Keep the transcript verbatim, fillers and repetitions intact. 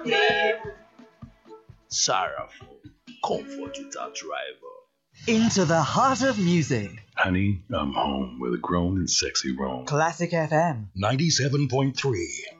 Sorrowful, comfort without rival. Into the heart of music. Honey, I'm home with a grown and sexy roam. Classic F M. ninety-seven point three.